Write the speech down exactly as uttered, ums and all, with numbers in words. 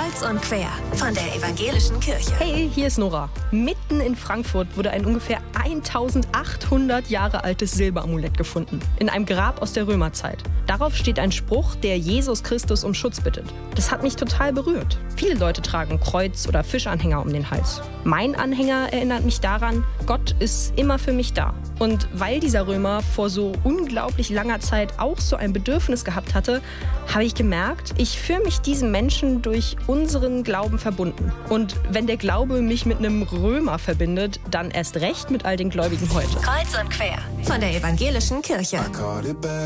Kreuz und quer von der Evangelischen Kirche. Hey, hier ist Nora. Mitten in Frankfurt wurde ein ungefähr eintausendachthundert Jahre altes Silberamulett gefunden. In einem Grab aus der Römerzeit. Darauf steht ein Spruch, der Jesus Christus um Schutz bittet. Das hat mich total berührt. Viele Leute tragen Kreuz- oder Fischanhänger um den Hals. Mein Anhänger erinnert mich daran, Gott ist immer für mich da. Und weil dieser Römer vor so unglaublich langer Zeit auch so ein Bedürfnis gehabt hatte, habe ich gemerkt, ich fühle mich diesem Menschen durch unseren Glauben verbunden. Und wenn der Glaube mich mit einem Römer verbindet, dann erst recht mit all den Gläubigen heute. Kreuz und quer von der Evangelischen Kirche.